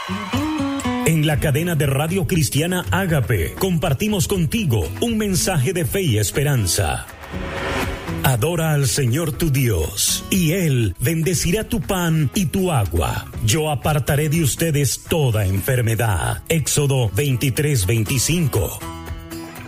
En la cadena de Radio Cristiana Ágape compartimos contigo un mensaje de fe y esperanza. Adora al Señor tu Dios, y Él bendecirá tu pan y tu agua. Yo apartaré de ustedes toda enfermedad. Éxodo 23:25.